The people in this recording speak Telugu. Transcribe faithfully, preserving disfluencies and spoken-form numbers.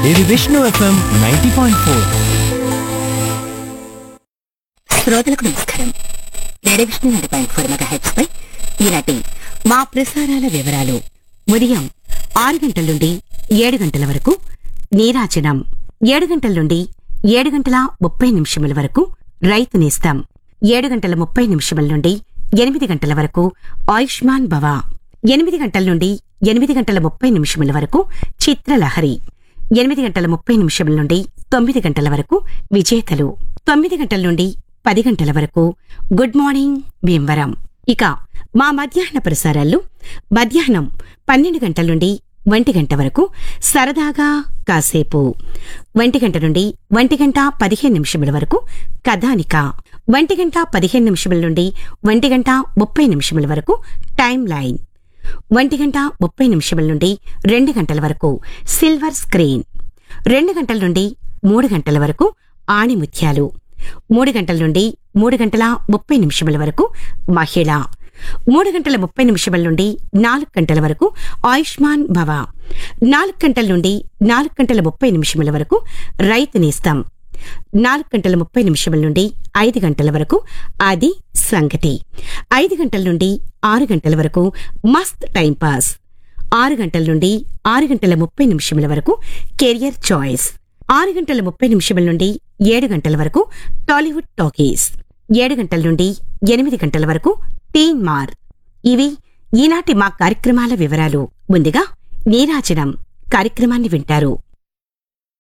ఇది Vishnu FM ninety point four. శ్రోతలకు నమస్కారం. Radio Vishnu ninety point four mega heads పై ఈనాటి మా ప్రసారాల వివరాలు. ఉదయం ఆరు గంటల నుండి ఏడు గంటల వరకు నీరాజనం, ఏడు గంటల నుండి ఏడు గంటల ముప్పై నిమిషముల వరకు రైతు నేస్తం, ఏడు గంటల ముప్పై నిమిషముల నుండి ఎనిమిది గంటల వరకు ఆయుష్మాన్ భవ, ఎనిమిది గంటల నుండి ఎనిమిది గంటల ముప్పై నిమిషముల వరకు చిత్రలహరి, ఎనిమిది గంటల ముప్పై నిమిషముల నుండి తొమ్మిది గంటల వరకు విజేతలు, తొమ్మిది గంటల నుండి పది గంటల వరకు గుడ్ మార్నింగ్ భీమవరం. ఇక మా మధ్యాహ్న ప్రసారాల్లో మధ్యాహ్నం పన్నెండు గంటల నుండి ఒంటి గంట వరకు సరదాగా కాసేపు, ఒంటి గంట నుండి ఒంటి గంట పదిహేను నిమిషముల వరకు కథానిక, ఒంటి గంట పదిహేను నిమిషముల నుండి ఒంటి గంట ముప్పై నిమిషముల వరకు టైం లైన్, ఒంటి గంట ముప్పై నిమిషముల నుండి రెండు గంటల వరకు సిల్వర్ స్క్రీన్, రెండు గంటల నుండి మూడు గంటల వరకు ఆణిముత్యాలు, మూడు గంటల నుండి మూడు గంటల ముప్పై నిమిషముల వరకు మహిళ, మూడు గంటల ముప్పై నిమిషముల నుండి నాలుగు గంటల వరకు ఆయుష్మాన్ భవ, నాలుగు గంటల నుండి నాలుగు గంటల ముప్పై నిమిషముల వరకు రైతు నేస్తం, నాలుగు గంటల ముప్పై నిమిషముల నుండి ఐదు గంటల వరకు అది సంగతి, ఐదు గంటల నుండి ఆరు గంటల వరకు మస్త్ టైం పాస్, ఆరు గంటల నుండి ఆరు గంటల ముప్పై నిమిషముల వరకు కెరియర్ చాయిస్, ఆరు గంటల ముప్పై నిమిషముల నుండి ఏడు గంటల వరకు టాలీవుడ్ టాకీస్, ఏడు గంటల నుండి ఎనిమిది గంటల వరకు టీన్ మార్. ఇవి ఈనాటి మా కార్యక్రమాల వివరాలు. ముందుగా నీరాజనం కార్యక్రమాన్ని వింటారు.